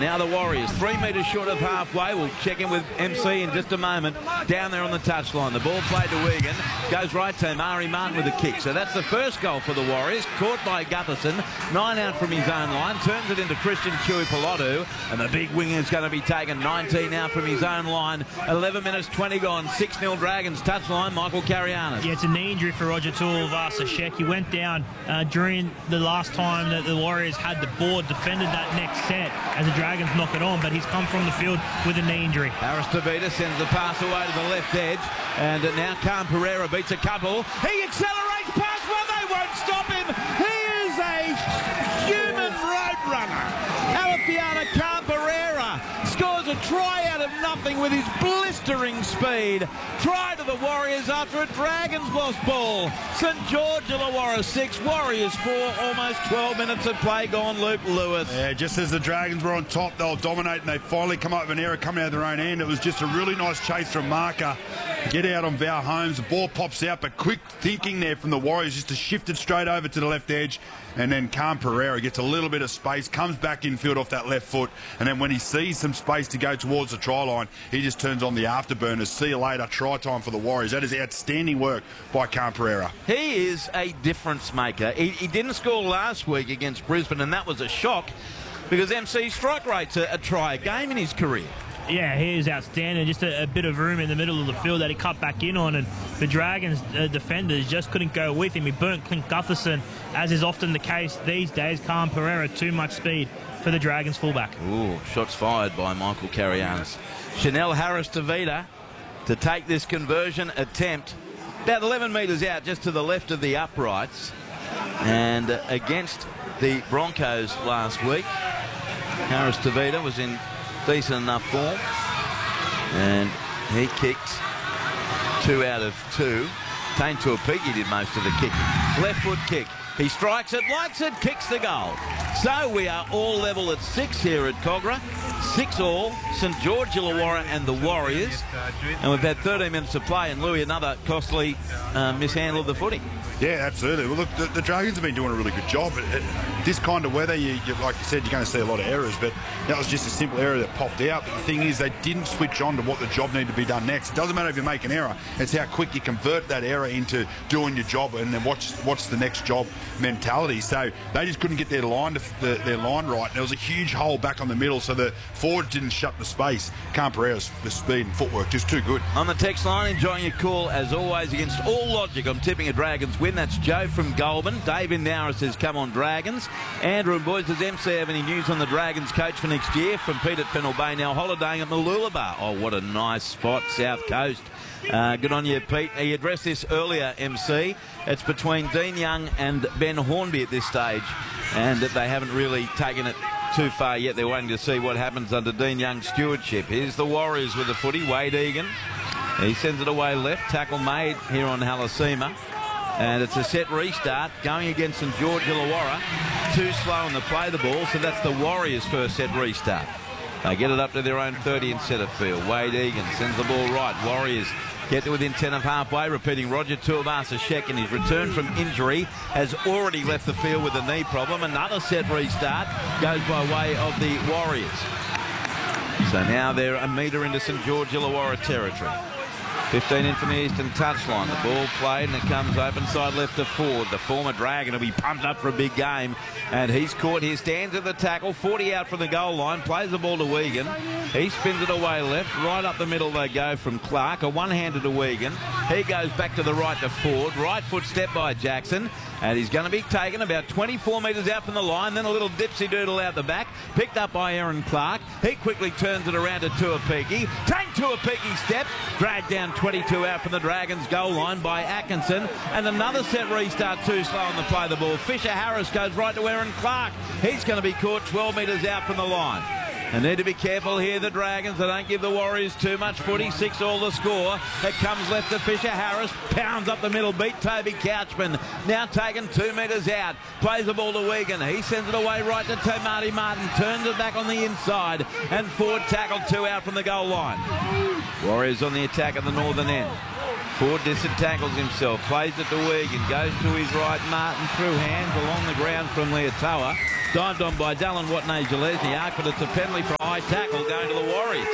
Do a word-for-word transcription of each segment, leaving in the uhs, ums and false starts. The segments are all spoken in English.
Now the Warriors, three metres short of halfway. We'll check in with M C in just a moment. Down there on the touchline. The ball played to Wigan. Goes right to Mari Martin with a kick. So that's the first goal for the Warriors. Caught by Gutherson. Nine out from his own line. Turns it into Christian Tuipulotu. And the big winger is going to be taken. nineteen out from his own line. eleven minutes twenty gone. six nil Dragons. Touchline, Michael Carianis. Yeah, it's a knee injury for Roger Tuivasa-Sheck. He went down uh, during the last time that the Warriors had the ball, defended that next set as the Dragons knock it on, but he's come from the field with a knee injury. Harris Tavita sends the pass away to the left edge, and now Khan Pereira beats a couple. He accelerates past, well, they won't stop him. He is a human road runner. Alefiana Khan Pereira scores a try out of nothing with his blistering speed. Try to the Warriors after a Dragons lost ball. St George Illawarra six, Warriors four, almost twelve minutes of play gone. Luke Lewis. Yeah, just as the Dragons were on top, they were dominating. They finally come up with an error coming out of their own end. It was just a really nice chase from Marker. Get out on Val Holmes. The ball pops out, but quick thinking there from the Warriors just to shift it straight over to the left edge. And then Khan Pereira gets a little bit of space, comes back infield off that left foot, and then when he sees some space to go towards the try line, he just turns on the afterburners. See you later, try time for the Warriors. That is outstanding work by Khan Pereira. He is a difference maker. He, he didn't score last week against Brisbane, and that was a shock because M C's strike rate's a, a try a game in his career. Yeah, he is outstanding. Just a, a bit of room in the middle of the field that he cut back in on, and the Dragons uh, defenders just couldn't go with him. He burnt Clint Gutherson, as is often the case these days. Khan Pereira, too much speed for the Dragons fullback. Ooh, shots fired by Michael Carianis. Chanel Harris Tavita to take this conversion attempt. About eleven metres out, just to the left of the uprights. And uh, against the Broncos last week, Harris Tavita was in decent enough form, and he kicked two out of two. Tane Tuapiki did most of the kicking. Left foot kick. He strikes it, likes it, kicks the goal. So we are all level at six here at Cogra. Six all, St George Illawarra and the Warriors. And we've had thirteen minutes of play, and Louis, another costly uh, mishandle of the footy. Yeah, absolutely. Well, look, the, the Dragons have been doing a really good job. At, at this kind of weather, you, you, like you said, you're going to see a lot of errors, but that was just a simple error that popped out. But the thing is, they didn't switch on to what the job needed to be done next. It doesn't matter if you make an error. It's how quick you convert that error into doing your job and then what's, what's the next job mentality. So they just couldn't get their line, to, the, their line right. And there was a huge hole back on the middle, so the forwards didn't shut the space. Khan Pereira's the speed and footwork just too good. On the text line, enjoying your call as always against all logic. I'm tipping a Dragons win. That's Joe from Goulburn. Dave in Nowra says come on Dragons. Andrew and boys, does M C have any news on the Dragons coach for next year? From Pete at Fennell Bay, now holidaying at Mooloolaba. Oh, what a nice spot, South Coast. Uh, good on you, Pete. He addressed this earlier, M C. It's between Dean Young and Ben Hornby at this stage, and they haven't really taken it too far yet. They're waiting to see what happens under Dean Young's stewardship. Here's the Warriors with the footy. Wade Egan. He sends it away left. Tackle made here on Halasima. And it's a set restart going against St George Illawarra. Too slow on the play the ball, so that's the Warriors' first set restart. They get it up to their own thirty in centre field. Wade Egan sends the ball right. Warriors get to within ten of halfway, repeating Roger Tuivasa-Sheck in his return from injury has already left the field with a knee problem. Another set restart goes by way of the Warriors. So now they're a metre into St George Illawarra territory. fifteen in from the eastern touchline. The ball played and it comes open side left to Ford. The former Dragon will be pumped up for a big game. And he's caught here, stands at the tackle, forty out from the goal line, plays the ball to Wigan. He spins it away left, right up the middle they go from Clark, a one-hander to Wigan. He goes back to the right to Ford, right foot step by Jackson. And he's going to be taken about twenty-four metres out from the line, then a little dipsy doodle out the back, picked up by Aaron Clark. He quickly turns it around to Tuapiki. Tank Tuapiki steps, dragged down twenty-two out from the Dragons goal line by Atkinson. And another set restart too slow on the play the ball. Fisher Harris goes right to Aaron Clark. He's going to be caught twelve metres out from the line. They need to be careful here, the Dragons. They don't give the Warriors too much footy. Six all the score. It comes left to Fisher Harris. Pounds up the middle. Beat Toby Couchman. Now taken two metres out. Plays the ball to Wigan. He sends it away right to Tomati Martin. Turns it back on the inside. And Ford tackled two out from the goal line. Warriors on the attack at the northern end. Ford Dissett tackles himself, plays it to Wigan, goes to his right, Martin through hands along the ground from Leotoa. Dived on by Dallin Watney-Gillespie, but it's a penalty for a high tackle going to the Warriors.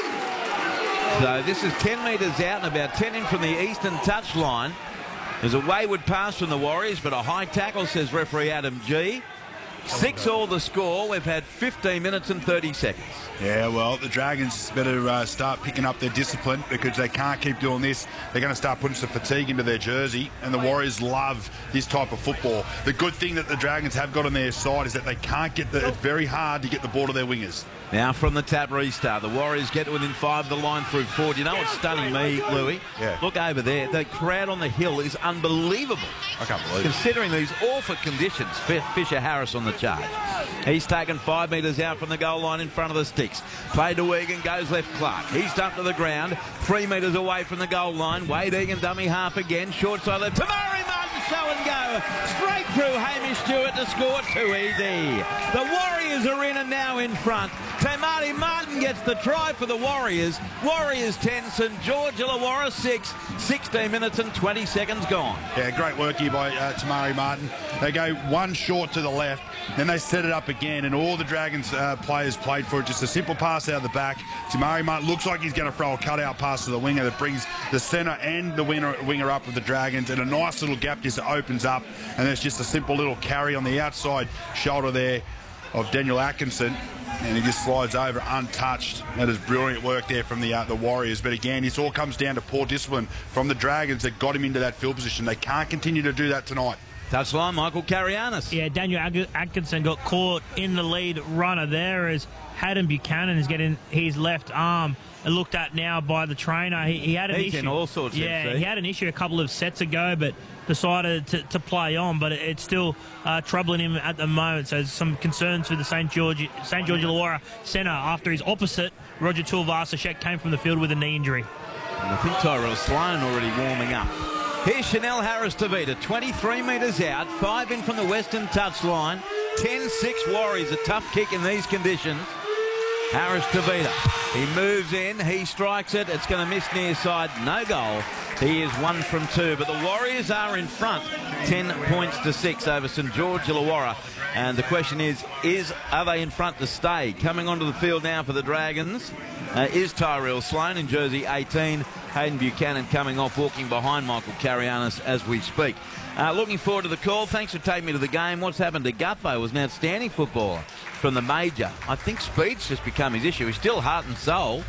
So this is ten metres out and about ten in from the eastern touchline. There's a wayward pass from the Warriors, but a high tackle, says referee Adam G. Six all the score. We've had fifteen minutes and thirty seconds. Yeah, well, the Dragons better uh, start picking up their discipline, because they can't keep doing this. They're going to start putting some fatigue into their jersey, and the Warriors love this type of football. The good thing that the Dragons have got on their side is that they can't get the... It's very hard to get the ball to their wingers. Now from the tap restart, the Warriors get to within five of the line through Ford. You know what's stunning me, Louis? Yeah. Look over there. The crowd on the hill is unbelievable. I can't believe it. Considering these awful conditions. Fisher Harris on the charge. He's taken five metres out from the goal line in front of the sticks. Played to Egan, goes left Clark. He's dumped to the ground, three metres away from the goal line. Wade Egan dummy half again. Short side left. Tamari Martin, show and go. Straight through Hamish Stewart to score. Too easy. The Warriors are in and now in front. Tamari Martin gets the try for the Warriors. Warriors ten, St George Illawarra six. sixteen minutes and twenty seconds gone. Yeah, great work here by uh, Tamari Martin. They go one short to the left, then they set it up again, and all the Dragons uh, players played for it. Just a simple pass out of the back. Tamari Martin looks like he's going to throw a cutout pass to the winger that brings the centre and the winger, winger up with the Dragons, and a nice little gap just opens up, and there's just a simple little carry on the outside shoulder there of Daniel Atkinson, and he just slides over untouched. That is brilliant work there from the uh, the Warriors. But again, this all comes down to poor discipline from the Dragons that got him into that field position. They can't continue to do that tonight. Touchline, Michael Carianis. Yeah, Daniel Atkinson got caught in the lead runner there as Haddon Buchanan is getting his left arm looked at now by the trainer. He, he had an He's issue. in all sorts of Yeah, things. he had an issue a couple of sets ago, but decided to, to play on. But it, it's still uh, troubling him at the moment. So there's some concerns for the Saint George Saint George Illawarra centre after his opposite, Roger Tuivasa-Sheck, came from the field with a knee injury. And I think Tyrell Sloan already warming up. Here's Chanel Harris-Tavita, twenty-three metres out, five in from the western touchline. ten six Warriors, a tough kick in these conditions. Harris-Tavita, he moves in, he strikes it, it's going to miss near side, no goal. He is one from two, but the Warriors are in front, ten points to six over St George Illawarra. And the question is, is are they in front to stay? Coming onto the field now for the Dragons uh, is Tyrell Sloan in jersey eighteen. Hayden Buchanan coming off, walking behind Michael Carianis as we speak. Uh, looking forward to the call. Thanks for taking me to the game. What's happened to Gutho? Was an outstanding footballer from the major. I think speed's just become his issue. He's still heart and soul.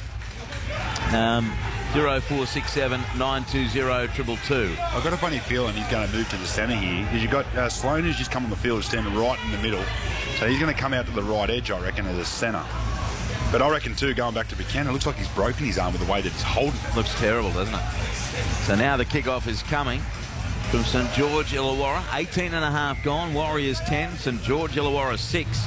Um, zero four six seven nine two zero two two. I've got a funny feeling he's going to move to the centre here, because you've got uh, Sloan who's just come on the field, standing right in the middle. So he's going to come out to the right edge, I reckon, as a centre. But I reckon, too, going back to Buchanan, it looks like he's broken his arm with the way that he's holding it. Looks terrible, doesn't it? So now the kick-off is coming from St George Illawarra. eighteen and a half gone. Warriors ten, St George Illawarra six.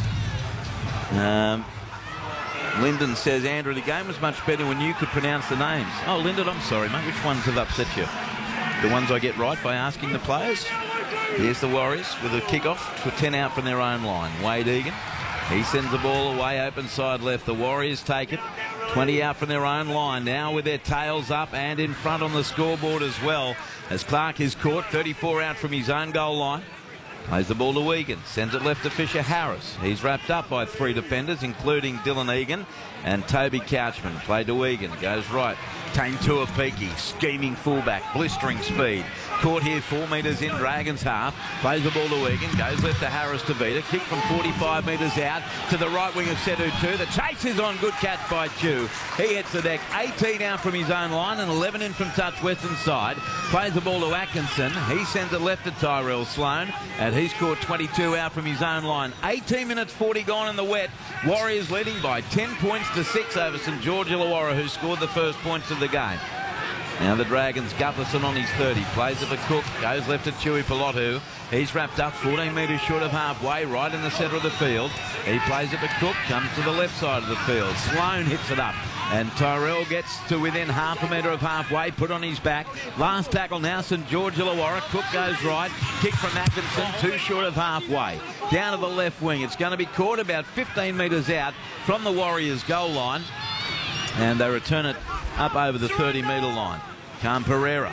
Um, Lyndon says, Andrew, the game was much better when you could pronounce the names. Oh, Lyndon, I'm sorry, mate. Which ones have upset you? The ones I get right by asking the players? Here's the Warriors with a kick-off to ten out from their own line. Wade Egan. He sends the ball away, open side left. The Warriors take it. twenty out from their own line now with their tails up and in front on the scoreboard as well, as Clark is caught. thirty-four out from his own goal line. Plays the ball to Egan. Sends it left to Fisher Harris. He's wrapped up by three defenders, including Dylan Egan and Toby Couchman. Played to Egan. Goes right. Tane Tuapiki, scheming fullback, blistering speed. Caught here four metres in, Dragons half. Plays the ball to Egan. Goes left to Harris-Tavita. Kick from forty-five metres out to the right wing of Setu two. The chase is on. Good catch by Chew. He hits the deck. eighteen out from his own line and eleven in from touch western side. Plays the ball to Atkinson. He sends it left to Tyrell Sloan, and he's caught twenty-two out from his own line. eighteen minutes forty gone in the wet. Warriors leading by ten points to six over St George Illawarra, who scored the first points of the game. Now the Dragons, Gutherson on his thirty, plays it to Cook, goes left to Chewy Pilotu. He's wrapped up fourteen metres short of halfway, right in the centre of the field. He plays it to Cook, comes to the left side of the field. Sloan hits it up, and Tyrell gets to within half a metre of halfway, put on his back. Last tackle now, St George Illawarra. Cook goes right, kick from Atkinson, too short of halfway. Down to the left wing, it's going to be caught about fifteen metres out from the Warriors' goal line, and they return it up over the thirty metre line. Cam Pereira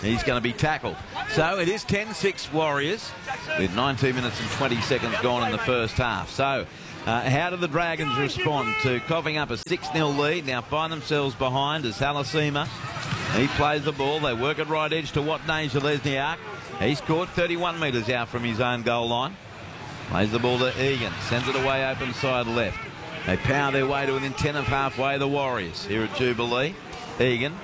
He's going to be tackled. So it is ten six Warriors with nineteen minutes and twenty seconds gone in the first half. So uh, how do the Dragons respond to coughing up a six nil lead? Now find themselves behind as Halasima. He plays the ball. They work it right edge to Watney Zelezniak. He scored thirty-one metres out from his own goal line. Plays the ball to Egan. Sends it away open side left. They power their way to within ten of halfway, the Warriors here at Jubilee. Egan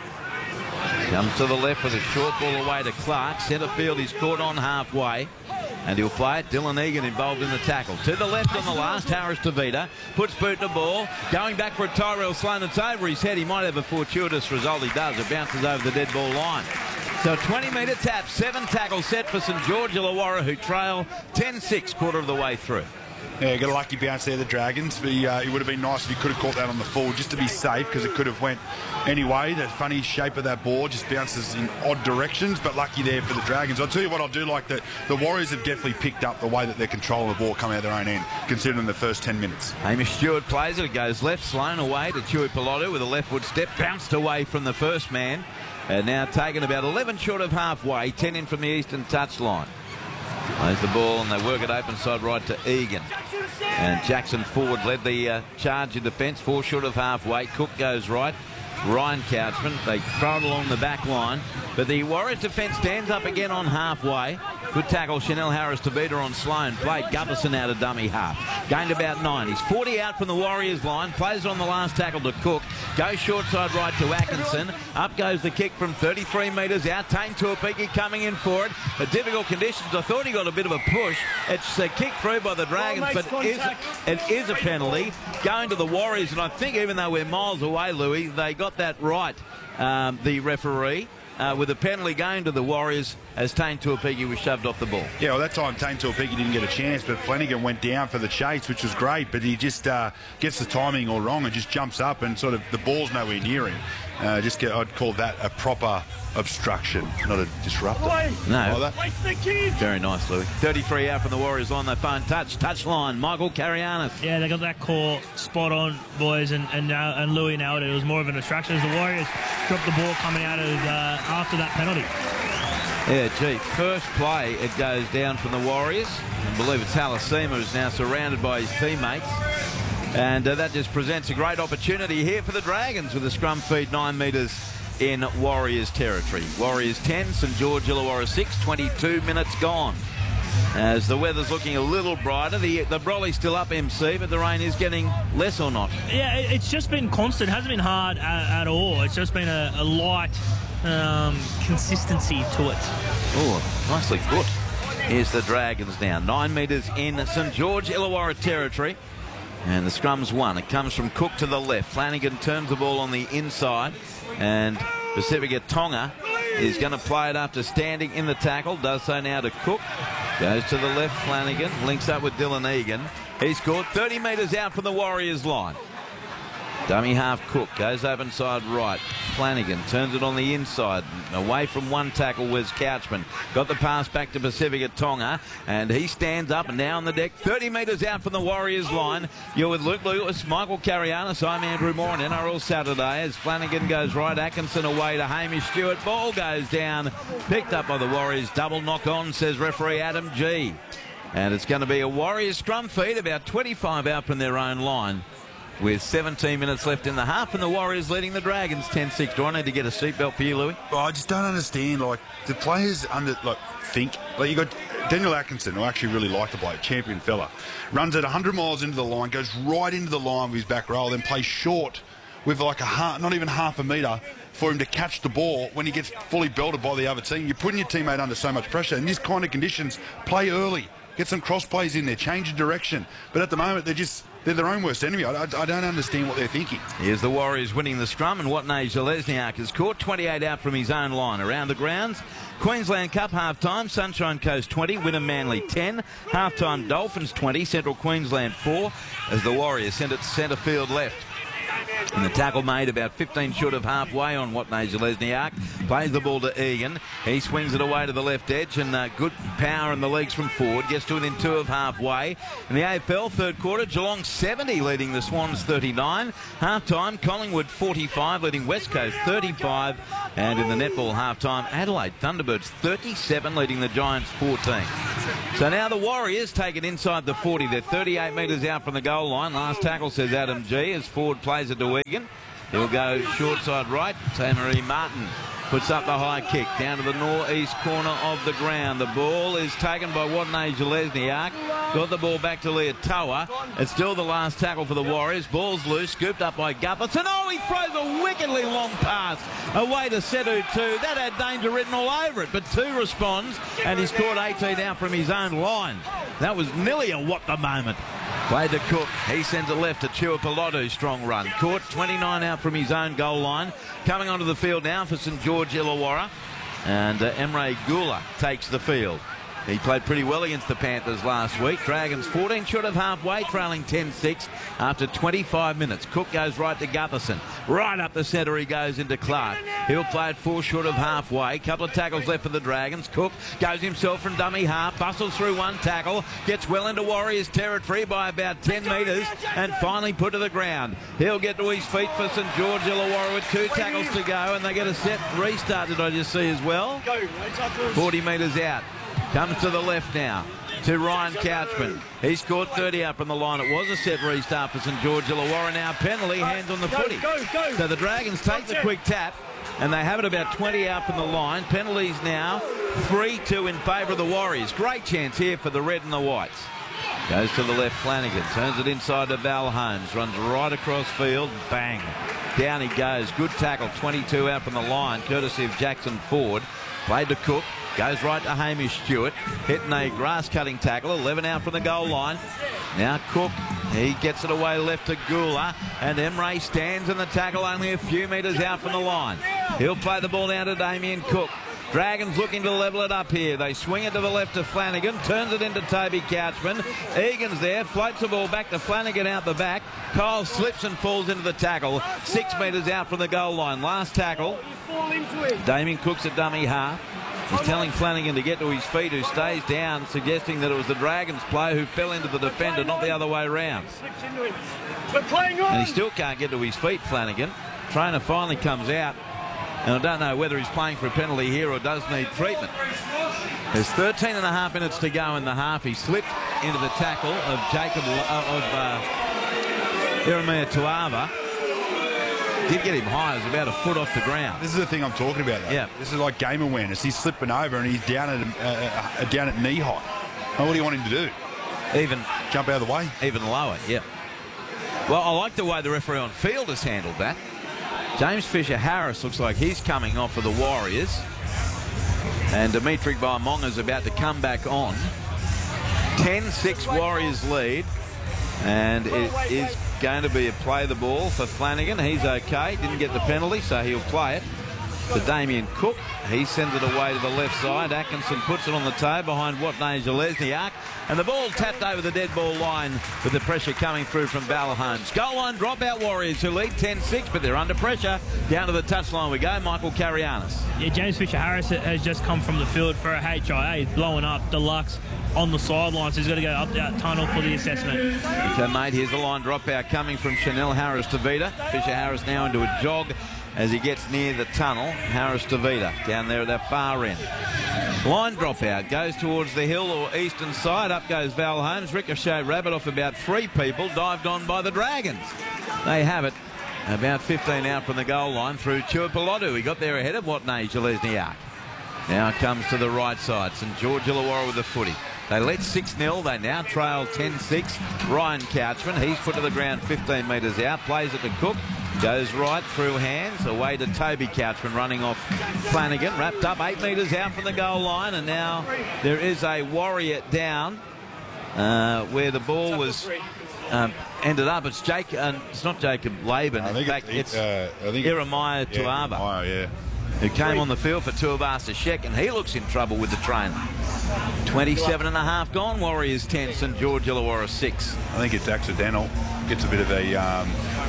comes to the left with a short ball away to Clark. Centre field, he's caught on halfway. And he'll play it. Dylan Egan involved in the tackle. To the left on the last, Harris Tavita puts boot to ball. Going back for a Tyrell Sloan. It's over his head. He might have a fortuitous result. He does. It bounces over the dead ball line. So a twenty metre tap. Seven tackles set for St George Illawarra, who trail ten six, quarter of the way through. Yeah, got a lucky bounce there, the Dragons. But, uh, it would have been nice if he could have caught that on the full just to be safe, because it could have went anyway. The funny shape of that ball just bounces in odd directions, but lucky there for the Dragons. I'll tell you what, I do like that the Warriors have definitely picked up the way that they're controlling the ball coming out their own end, considering the first ten minutes. Hamish Stewart plays it. It goes left, Sloan away to Tui Pilotu with a leftward step, bounced away from the first man, and now taken about eleven short of halfway, ten in from the eastern touchline. Plays the ball and they work it open side right to Egan. And Jackson Ford led the uh, charge in defence, four short of halfway. Cook goes right. Ryan Couchman, they throw it along the back line, but the Warriors defence stands up again on halfway. Good tackle, Chanel Harris to beat her on Sloan. Played Gutherson out of dummy half. Gained about nine. He's forty out from the Warriors line. Plays on the last tackle to Cook. Goes short side right to Atkinson. Up goes the kick from thirty-three metres out. Tane Tuapiki coming in for it. The difficult conditions. I thought he got a bit of a push. It's a kick through by the Dragons, but is, it is a penalty going to the Warriors. And I think even though we're miles away, Louis, they got that right, um, the referee, uh, with a penalty going to the Warriors as Tane Tuapiki was shoved off the ball. Yeah, well, that time Tane Tuapiki didn't get a chance, but Flanagan went down for the chase, which was great, but he just uh, gets the timing all wrong and just jumps up and sort of the ball's nowhere near him. Uh, just get, I'd call that a proper obstruction, not a disruptor. No. Like that. Very nice, Louis. thirty-three out from the Warriors line. They find touch. Touch line. Michael Carianis. Yeah, they got that call spot on, boys, and and, now, and Louis nailed it. It was more of an obstruction as the Warriors dropped the ball coming out of uh, after that penalty. Yeah, gee. First play, it goes down from the Warriors. I believe it's Halasima who's now surrounded by his teammates. And uh, that just presents a great opportunity here for the Dragons with a scrum feed nine metres in Warriors territory. Warriors ten, St George Illawarra six, twenty-two minutes gone. As the weather's looking a little brighter, the the Broly's still up, M C, but the rain is getting less or not. Yeah, it's just been constant. It hasn't been hard at, at all. It's just been a, a light um, consistency to it. Oh, nicely put. Here's the Dragons now. Nine metres in St George Illawarra territory. And the scrum's won. It comes from Cook to the left. Flanagan turns the ball on the inside. And Pacifica Tonga is going to play it after standing in the tackle. Does so now to Cook. Goes to the left, Flanagan. Links up with Dylan Egan. He scored thirty metres out from the Warriors line. Dummy half Cook goes open side right. Flanagan turns it on the inside. Away from one tackle was Couchman. Got the pass back to Pacifica Tonga. And he stands up and now on the deck. thirty metres out from the Warriors line. You're with Luke Lewis, Michael Carianis. I'm Andrew Moore on N R L Saturday as Flanagan goes right. Atkinson away to Hamish Stewart. Ball goes down. Picked up by the Warriors. Double knock on, says referee Adam G. And it's going to be a Warriors scrum feed about twenty-five out from their own line, with seventeen minutes left in the half, and the Warriors leading the Dragons ten six. Do I need to get a seatbelt for you, Louis? Well, I just don't understand. Like, the players under, like, think. Like, you got Daniel Atkinson, who I actually really like the bloke, champion fella. Runs at one hundred miles into the line, goes right into the line with his back row, then plays short with like a half, not even half a metre for him to catch the ball when he gets fully belted by the other team. You're putting your teammate under so much pressure. In this kind of conditions, play early. Get some cross plays in there, change of direction. But at the moment, they're just, they're their own worst enemy. I, I, I don't understand what they're thinking. Here's the Warriors winning the scrum, and Watney Zelezniak has caught twenty-eight out from his own line. Around the grounds, Queensland Cup half-time, Sunshine Coast twenty, Wynnum Manly ten, half-time Dolphins twenty, Central Queensland four, as the Warriors send it centre field left. And the tackle made about fifteen short of halfway on Watney Zelezniak. Plays the ball to Egan. He swings it away to the left edge, and uh, good power in the legs from Ford. Gets to within two of halfway. In the A F L third quarter, Geelong seventy leading the Swans thirty-nine. Half-time, Collingwood forty-five leading West Coast thirty-five. And in the netball half-time, Adelaide Thunderbirds thirty-seven leading the Giants fourteen. So now the Warriors take it inside the forty. They're thirty-eight metres out from the goal line. Last tackle, says Adam G, as Ford plays it to Egan. He'll go short side right. Tamaree Martin puts up the high kick down to the northeast corner of the ground. The ball is taken by Watney Zelezniak. Got the ball back to Leotoa. It's still the last tackle for the Warriors. Ball's loose, scooped up by Gutherson. Oh, he throws a wickedly long pass away to Sedu two. That had danger written all over it, but two responds, and he's caught eighteen out from his own line. That was nearly a what the moment. Played to Cook. He sends it left to Tuipulotu. Strong run. Caught twenty-nine out from his own goal line. Coming onto the field now for St George Illawarra. And uh, Emre Gula takes the field. He played pretty well against the Panthers last week. Dragons fourteen short of halfway, trailing ten six after twenty-five minutes. Cook goes right to Gutherson. Right up the centre he goes into Clark. He'll play it four short of halfway. Couple of tackles left for the Dragons. Cook goes himself from dummy half, bustles through one tackle, gets well into Warriors territory by about ten metres and finally put to the ground. He'll get to his feet for St George Illawarra with two tackles to go, and they get a set restart, did I just see as well? forty metres out. Comes to the left now to Ryan Couchman. He scored thirty out from the line. It was a set restart for St George Illawarra. Now penalty, hands on the footy. So the Dragons take the quick tap, and they have it about twenty out from the line. Penalties now three two in favour of the Warriors. Great chance here for the red and the whites. Goes to the left, Flanagan. Turns it inside to Val Holmes. Runs right across field. Bang. Down he goes. Good tackle. twenty-two out from the line, courtesy of Jackson Ford. Played to Cook. Goes right to Hamish Stewart. Hitting a grass-cutting tackle. eleven out from the goal line. Now Cook. He gets it away left to Gula. And Emre stands in the tackle only a few metres out from the line. He'll play the ball down to Damien Cook. Dragons looking to level it up here. They swing it to the left to Flanagan. Turns it into Toby Couchman. Egan's there. Floats the ball back to Flanagan out the back. Kyle slips and falls into the tackle. Six metres out from the goal line. Last tackle. Damien Cook's a dummy half. He's telling Flanagan to get to his feet, who stays down, suggesting that it was the Dragons player who fell into the defender, not the other way around. And he still can't get to his feet, Flanagan. Trainer finally comes out, and I don't know whether he's playing for a penalty here or does need treatment. There's thirteen and a half minutes to go in the half. He slipped into the tackle of Jacob uh, of uh, Jeremiah Tuava. Did get him high. It was about a foot off the ground. This is the thing I'm talking about, though. Yeah. This is like game awareness. He's slipping over and he's down at uh, down at knee height. Well, what do you want him to do? Even jump out of the way? Even lower, yeah. Well, I like the way the referee on field has handled that. James Fisher-Harris looks like he's coming off for the Warriors. And Dimitri Baimonga is about to come back on. ten six Warriors lead. And it is going to be a play the ball for Flanagan. He's okay. Didn't get the penalty, so he'll play it to Damien Cook. He sends it away to the left side. Atkinson puts it on the toe behind Watney Zelezniak. And the ball tapped over the dead ball line with the pressure coming through from Val Holmes. Goal line dropout Warriors who lead ten six, but they're under pressure. Down to the touchline we go. Michael Carianis. Yeah, James Fisher-Harris has just come from the field for a H I A. He's blowing up Deluxe on the sideline, so he's got to go up that tunnel for the assessment. Okay, mate, here's the line dropout coming from Chanel Harris to Vida. Fisher-Harris now into a jog as he gets near the tunnel. Harris to Vida down there at that far end. Line dropout goes towards the hill or eastern side. Up goes Val Holmes. Ricochet rabbit off about three people. Dived on by the Dragons. They have it about fifteen out from the goal line through Tuipulotu. He got there ahead of Watney Zelezniak. Now comes to the right side. St George Illawarra with the footy. They led six nil. They now trail ten six. Ryan Couchman. He's put to the ground fifteen metres out. Plays it to Cook. Goes right through hands. Away to Toby Couchman running off Flanagan. Wrapped up eight metres out from the goal line. And now there is a Warrior down uh, where the ball was um, ended up. It's Jake. Uh, it's not Jacob Laban. In fact, it's, it's uh, I think Jeremiah yeah, Tuava. Jeremiah, yeah. Who came on the field for Tuivasa Shek, and he looks in trouble with the trainer. twenty-seven and a half gone. Warriors ten, St George Illawarra six. I think it's accidental. Gets a bit of a um,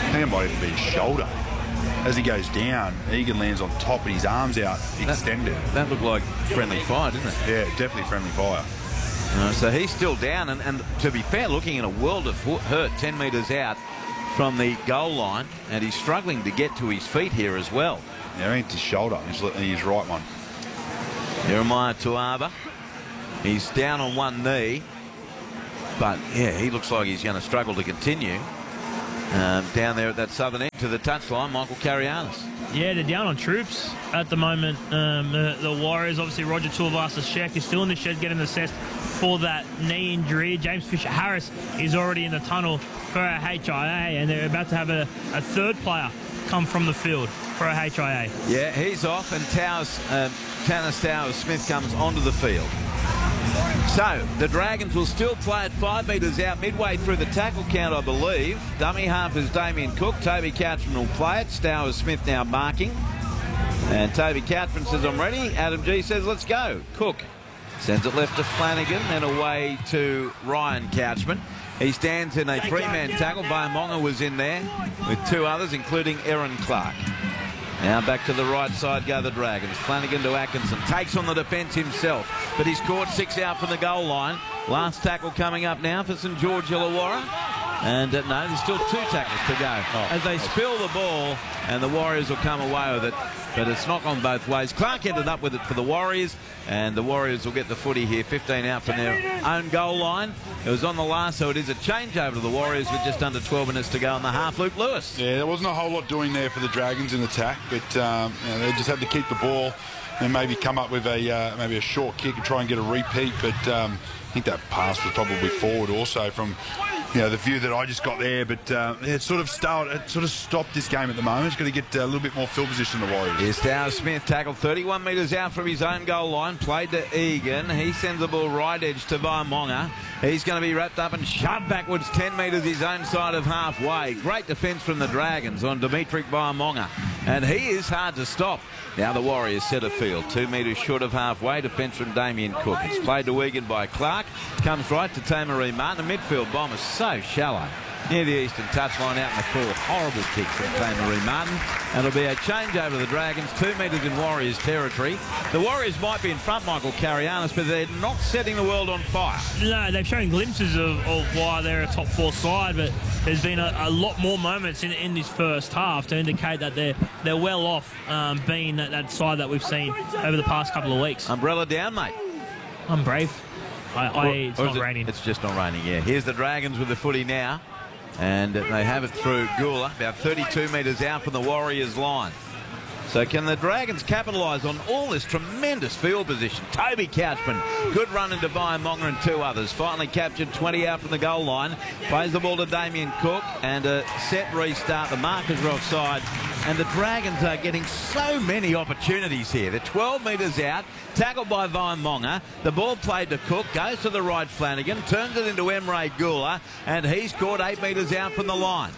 I think it might even be his shoulder. As he goes down, Egan lands on top and his arms out extended. That, that looked like friendly fire, didn't it? Yeah, definitely friendly fire. Uh, so he's still down, and, and to be fair, looking in a world of hurt, ten metres out from the goal line, and he's struggling to get to his feet here as well. Yeah, I think his shoulder, his, his right one. Jeremiah Tuava, he's down on one knee, but yeah, he looks like he's going to struggle to continue. Um, down there at that southern end to the touchline, Michael Carianis. Yeah, they're down on troops at the moment. Um, the, the Warriors, obviously, Roger Tuivasa-Sheck is still in the shed getting assessed for that knee injury. James Fisher-Harris is already in the tunnel for a H I A, and they're about to have a, a third player come from the field for a H I A. Yeah, he's off, and Towers, um, Tanner Towers-Smith comes onto the field. So, the Dragons will still play at five metres out midway through the tackle count, I believe. Dummy half is Damien Cook. Toby Couchman will play it. Stowers Smith now marking. And Toby Couchman says, I'm ready. Adam G says, let's go. Cook sends it left to Flanagan and away to Ryan Couchman. He stands in a three-man tackle. Baimonga was in there with two others, including Aaron Clark. Now back to the right side go the Dragons. Flanagan to Atkinson. Takes on the defence himself, but he's caught six out from the goal line. Last tackle coming up now for St George Illawarra. And uh, no, there's still two tackles to go. Oh, as they spill the ball, and the Warriors will come away with it. But it's not gone both ways. Clark ended up with it for the Warriors, and the Warriors will get the footy here. fifteen out from their own goal line. It was on the last, so it is a changeover to the Warriors with just under twelve minutes to go in the half. Luke Lewis. Yeah, there wasn't a whole lot doing there for the Dragons in attack, but um, you know, they just had to keep the ball and maybe come up with a uh, maybe a short kick and try and get a repeat. But um, I think that pass was probably forward also from you know the view that I just got there. But uh, it sort of started, it sort of stopped this game at the moment. It's going to get a little bit more field position. The Warriors. Here's Towers Smith, tackled thirty-one metres out from his own goal line. Played to Egan. He sends the ball right edge to Vaimonga. He's going to be wrapped up and shoved backwards ten metres his own side of halfway. Great defence from the Dragons on Dimitri Vaimonga. And he is hard to stop. Now the Warriors set a field. Two metres short of halfway. Defence from Damien Cook. It's played to Egan by Clark. Comes right to Tamaree Martin. The midfield bomb is so shallow. Near the eastern touchline out in the full. Horrible kick from Tamaree Martin. And it'll be a change over the Dragons. Two metres in Warriors territory. The Warriors might be in front, Michael Carianis, but they're not setting the world on fire. No, they've shown glimpses of, of why they're a top four side, but there's been a, a lot more moments in, in this first half to indicate that they're they're well off um, being that, that side that we've seen over the past couple of weeks. Umbrella down, mate. I'm brave. I, I, or, it's or not it, raining. It's just not raining, yeah. Here's the Dragons with the footy now. And they have it through Gula, about thirty-two metres out from the Warriors' line. So can the Dragons capitalise on all this tremendous field position? Toby Couchman, good run into Vaimonga and two others. Finally captured twenty out from the goal line. Plays the ball to Damien Cook and a set restart. The markers are offside. And the Dragons are getting so many opportunities here. They're twelve metres out, tackled by Vaimonga. The ball played to Cook, goes to the right Flanagan, turns it into Emre Gula, and he's caught eight metres out from the line.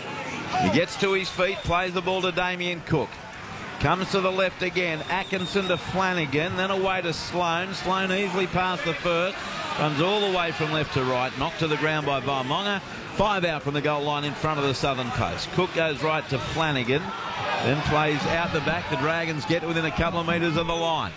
He gets to his feet, plays the ball to Damien Cook. Comes to the left again. Atkinson to Flanagan, then away to Sloan. Sloan easily past the first. Runs all the way from left to right. Knocked to the ground by Vaimonga. Five out from the goal line in front of the southern post. Cook goes right to Flanagan. Then plays out the back. The Dragons get within a couple of metres of the line.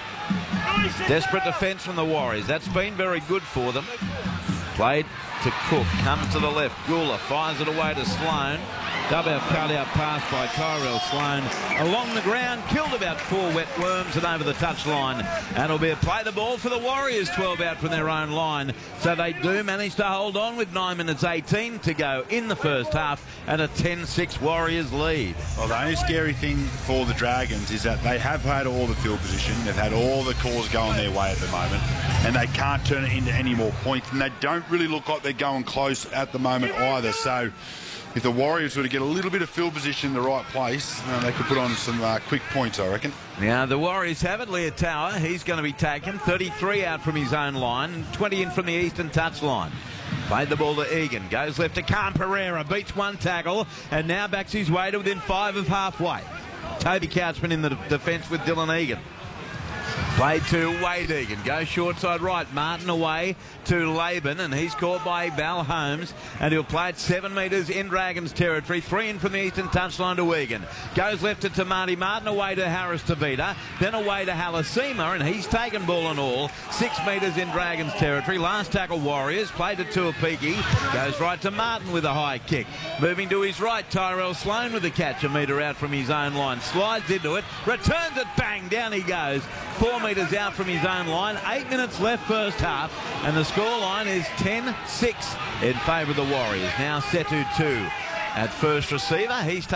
Desperate defence from the Warriors. That's been very good for them. Played to Cook. Comes to the left. Gula fires it away to Sloan. Double cut out pass by Tyrell Sloan along the ground, killed about four wet worms and over the touchline. And it'll be a play the ball for the Warriors, twelve out from their own line. So they do manage to hold on with nine minutes eighteen to go in the first half and a ten six Warriors lead. Well, the only scary thing for the Dragons is that they have had all the field position. They've had all the calls going their way at the moment, and they can't turn it into any more points. And they don't really look like they're going close at the moment either. So if the Warriors were to get a little bit of field position in the right place, uh, they could put on some uh, quick points, I reckon. Now, the Warriors have it. Leah Tower, he's going to be taken. thirty-three out from his own line, twenty in from the eastern touchline. Played the ball to Egan. Goes left to Khan Pereira. Beats one tackle and now backs his way to within five of halfway. Toby Couchman in the defence with Dylan Egan. Played to Wade Egan. Goes short side right. Martin away to Laban, and he's caught by Val Holmes, and he'll play it seven metres in Dragons territory. Three in from the eastern touchline to Egan. Goes left to Tamati Martin, away to Harris Tavita, then away to Halasima, and he's taken ball and all. Six metres in Dragons territory. Last tackle Warriors. Played to Tuapiki. Goes right to Martin with a high kick. Moving to his right, Tyrell Sloan with the catch. A metre out from his own line. Slides into it. Returns it. Bang. Down he goes. Four metres out from his own line. Eight minutes left first half. And the scoreline is ten six in favour of the Warriors. Now Setu two at first receiver. He's